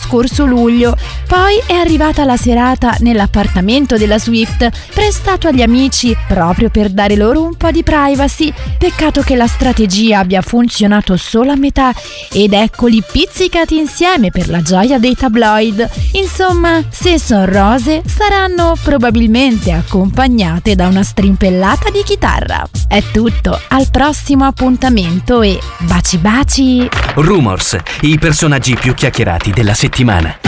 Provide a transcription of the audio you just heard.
scorso luglio. Poi è arrivata la serata nell'appartamento della Swift, prestato agli amici proprio per dare loro un po' di privacy. Peccato che la strategia abbia funzionato solo a metà ed eccoli pizzicati insieme per la gioia dei tabloid. Insomma, se son rose, saranno probabilmente accompagnate da una strimpellata di chitarra. È tutto, al prossimo appuntamento e baci baci! Rumors, i personaggi più chiacchierati della settimana.